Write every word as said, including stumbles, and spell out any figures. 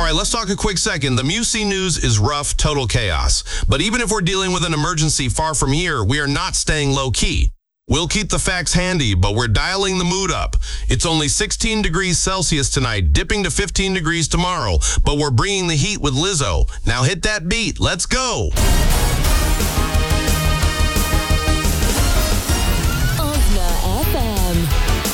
right, let's talk a quick second. The Musée News is rough, total chaos. But even if we're dealing with an emergency far from here, we are not staying low-key. We'll keep the facts handy, but we're dialing the mood up. It's only sixteen degrees Celsius tonight, dipping to fifteen degrees tomorrow, but we're bringing the heat with Lizzo. Now hit that beat. Let's go.